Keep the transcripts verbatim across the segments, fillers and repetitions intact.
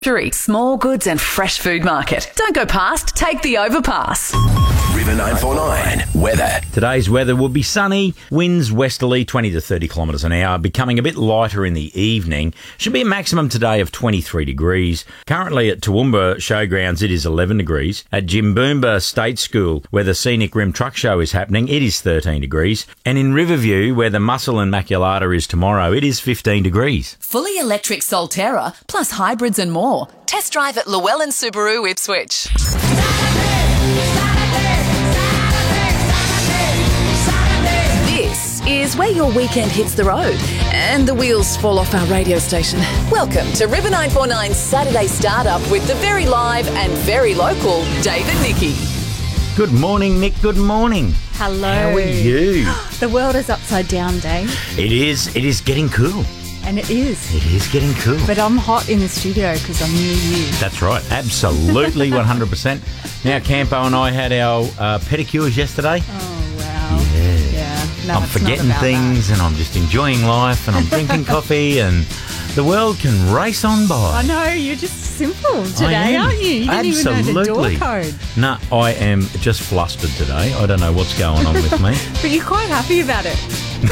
Small goods and fresh food market. Don't go past, take the overpass. River nine four nine weather. Today's weather will be sunny, winds westerly twenty to thirty kilometres an hour, becoming a bit lighter in the evening. Should be a maximum today of twenty-three degrees. Currently at Toowoomba Showgrounds it is eleven degrees. At Jimboomba State School, where the Scenic Rim Truck Show is happening, it is thirteen degrees. And in Riverview, where the Muscle and Maculata is tomorrow, it is fifteen degrees. Fully electric Solterra, plus hybrids and more. Test drive at Llewellyn Subaru Ipswich. This is where your weekend hits the road and the wheels fall off our radio station. Welcome to River nine four nine's Saturday Startup with the very live and very local Dave and Nikki. Good morning, Nick. Good morning. Hello. How are you? The world is upside down, Dave. It is. It is getting cool. And it is. It is getting cool. But I'm hot in the studio because I'm near you. That's right. Absolutely, one hundred percent. Now, Campo and I had our uh, pedicures yesterday. Oh, wow. Yeah. Yeah. No, I'm it's forgetting not about things that. and I'm just enjoying life and I'm drinking coffee and the world can race on by. I know, you're just simple today, I am. aren't you? You didn't Absolutely. even know the door code. No, I am just flustered today. I don't know what's going on with me. But you're quite happy about it.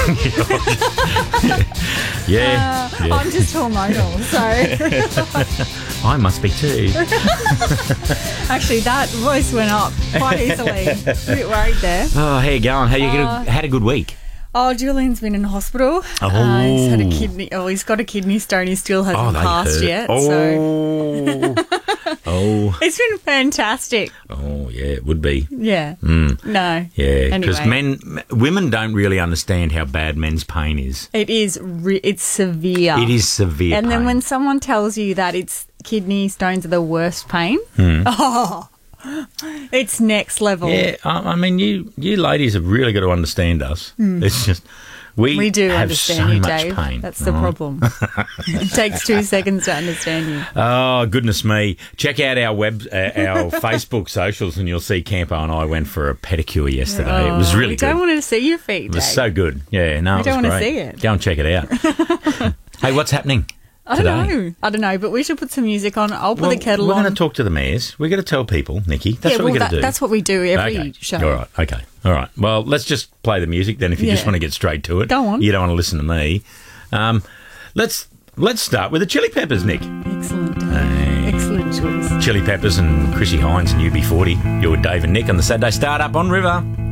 yeah, Uh, yeah. I'm just hormonal, so... I must be too. Actually, that voice went up quite easily. A bit worried there. Oh, how you going? How you Uh, had a good week? Oh, Julian's been in hospital. Oh. Uh, he's had a kidney. Oh, he's got a kidney stone. He still hasn't Oh, they passed hurt. yet. So Oh, oh, it's been fantastic. oh, yeah, it would be. Yeah. Mm. No. Yeah, because Anyway. men, women don't really understand how bad men's pain is. It is. Re- it's severe. It is severe And then pain. when someone tells you that it's kidney stones are the worst pain, Hmm. oh, it's next level. Yeah, I, I mean, you you ladies have really got to understand us. It's just we, We do have understand so you, much Dave. pain. That's the right? problem. It takes two seconds to understand you. Oh, goodness me. Check out our web, uh, our Facebook socials and you'll see Campo and I went for a pedicure yesterday. it was Oh, really we good. don't want to see your feet, It was Dave. so good. Yeah, no, We it don't was wanna great. see it. Go and check it out. Hey, what's happening I don't today? know. I don't know, but we should put some music on. I'll put Well, the kettle we're on. going to talk to the mayors. We're going to tell people, Nikki. That's yeah, what well, we're going that, to do. that's what we do every okay. show. All right. Okay. All right. Well, let's just play the music then if you Yeah. just want to get straight to it. Go on. You don't want to listen to me. Um, let's let's start with the Chili Peppers, Nick. Excellent. Dave. Hey. Excellent choice. Chili Peppers and Chrissy Hines and U B forty. You're with Dave and Nick on the Saturday Startup on River.